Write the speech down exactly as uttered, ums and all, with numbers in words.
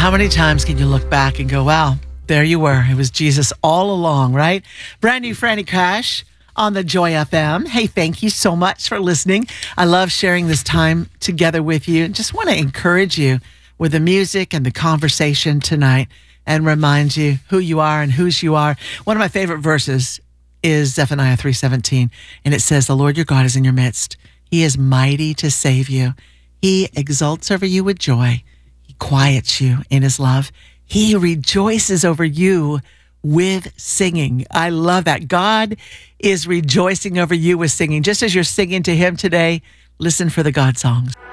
How many times can you look back and go, wow, there you were. It was Jesus all along, right? Brand new Franny Cash on the Joy F M. Hey, thank you so much for listening. I love sharing this time together with you. Just want to encourage you with the music and the conversation tonight and remind you who you are and whose you are. One of my favorite verses is Zephaniah three seventeen, and it says, the Lord your God is in your midst. He is mighty to save you. He exults over you with joy. He quiets you in his love. He rejoices over you with singing. I love that. God is rejoicing over you with singing. Just as you're singing to him today, listen for the God songs.